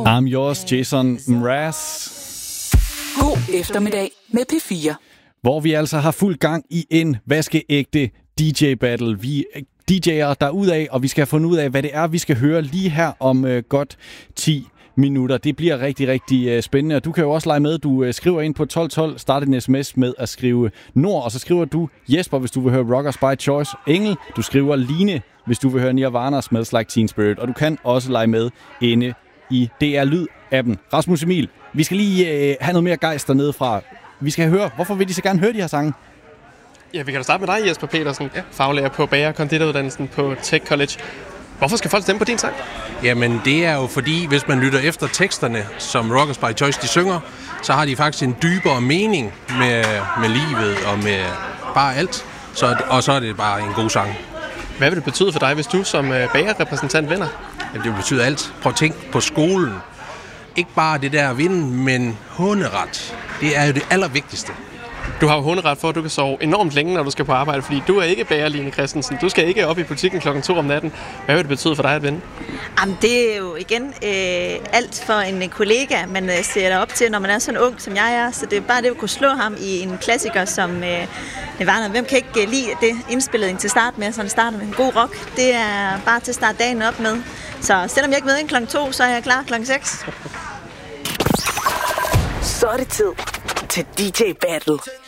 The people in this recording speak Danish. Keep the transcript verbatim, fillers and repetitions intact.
I'm yours, Jason Mraz. God eftermiddag med P fire. Hvor vi altså har fuld gang i en vaskeægte D J-battle. Vi D J'er derudad, og vi skal have fundet ud af, hvad det er, vi skal høre lige her om øh, godt ti minutter. Det bliver rigtig, rigtig øh, spændende, og du kan jo også lege med. Du øh, skriver ind på tolv tolv, start en sms med at skrive Nord, og så skriver du Jesper, hvis du vil høre Rockers by Choice. Engel, du skriver Line, hvis du vil høre Nirvana Smells Like Teen Spirit, og du kan også lege med inde i D R Lyd-appen. Rasmus Emil, vi skal lige øh, have noget mere gejst dernede fra. Vi skal høre, hvorfor vil de så gerne høre de her sange? Ja, vi kan da starte med dig, Jesper Petersen, ja. Faglærer på bager- og konditoruddannelsen på Tech College. Hvorfor skal folk stemme på din sang? Jamen, det er jo fordi, hvis man lytter efter teksterne, som Rockers by Choice de synger, så har de faktisk en dybere mening med, med livet og med bare alt. Så, og så er det bare en god sang. Hvad vil det betyde for dig, hvis du som bagerrepræsentant vinder? Jamen, det betyder alt. Prøv at tænke på skolen. Ikke bare det der at vinde, men hånderet. Det er jo det allervigtigste. Du har jo hånderet for, at du kan sove enormt længe, når du skal på arbejde, fordi du er ikke bager, Line Christensen. Du skal ikke op i butikken klokken to om natten. Hvad vil det betyde for dig at vinde? Jamen, det er jo igen øh, alt for en kollega, man øh, ser op til, når man er sådan ung, som jeg er. Så det er bare det at kunne slå ham i en klassiker som øh, Nirvana. Hvem kan ikke øh, lide det indspillet til start med, så det starter med en god rock. Det er bare til at starte dagen op med. Så selvom jeg ikke ved ind klokken to, så er jeg klar klokken seks. Så er det tid til D J Battle.